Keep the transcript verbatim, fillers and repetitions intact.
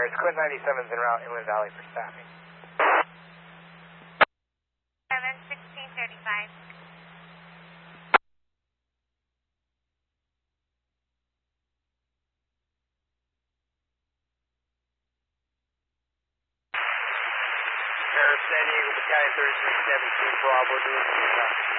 Voice Quinn ninety-seven is en route Inland Valley for staffing. seven sixteen thirty-five. Air San Diego Battalion thirty-three seventeen, Bravo, doing